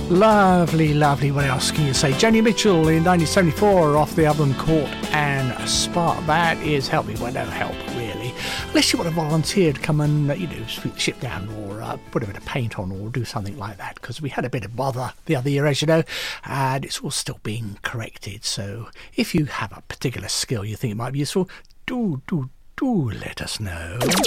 Lovely, lovely. What else can you say? Joni Mitchell in 1974 off the album Court and Spark. That is help me. Well, no help, really. Unless you want to volunteer to come and, sweep the ship down or put a bit of paint on or do something like that. Because we had a bit of bother the other year, as you know, and it's all still being corrected. So if you have a particular skill you think it might be useful, do let us know.